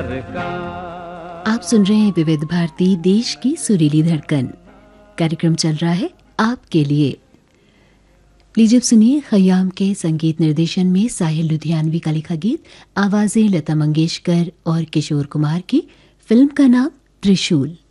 आप सुन रहे हैं विविध भारती, देश की सुरीली धड़कन। कार्यक्रम चल रहा है आपके लिए। लीजिए अब सुनिए खयाम के संगीत निर्देशन में साहिल लुधियानवी का लिखा गीत, आवाजें लता मंगेशकर और किशोर कुमार की। फिल्म का नाम त्रिशूल।